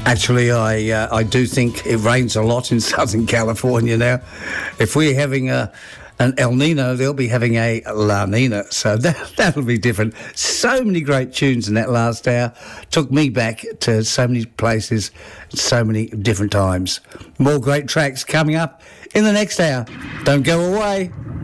Actually, I do think it rains a lot in Southern California now. If we're having an El Nino, they'll be having a La Nina, so that'll be different. So many great tunes in that last hour. Took me back to so many places, so many different times. More great tracks coming up in the next hour. Don't go away.